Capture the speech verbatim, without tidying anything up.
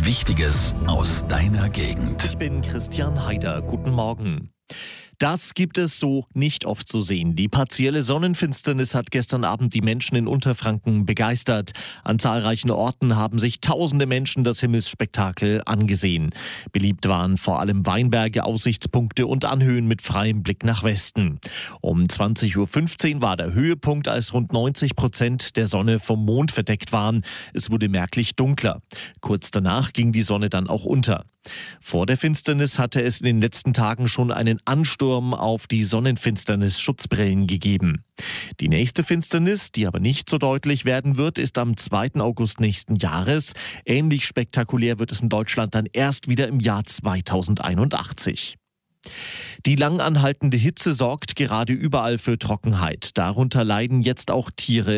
Wichtiges aus deiner Gegend. Ich bin Christian Haider. Guten Morgen. Das gibt es so nicht oft zu sehen. Die partielle Sonnenfinsternis hat gestern Abend die Menschen in Unterfranken begeistert. An zahlreichen Orten haben sich tausende Menschen das Himmelsspektakel angesehen. Beliebt waren vor allem Weinberge, Aussichtspunkte und Anhöhen mit freiem Blick nach Westen. Um zwanzig Uhr fünfzehn war der Höhepunkt, als rund neunzig Prozent der Sonne vom Mond verdeckt waren. Es wurde merklich dunkler. Kurz danach ging die Sonne dann auch unter. Vor der Finsternis hatte es in den letzten Tagen schon einen Ansturm auf die Sonnenfinsternis-Schutzbrillen gegeben. Die nächste Finsternis, die aber nicht so deutlich werden wird, ist am zweiten August nächsten Jahres. Ähnlich spektakulär wird es in Deutschland dann erst wieder im Jahr zweitausendeinundachtzig. Die lang anhaltende Hitze sorgt gerade überall für Trockenheit. Darunter leiden jetzt auch Tiere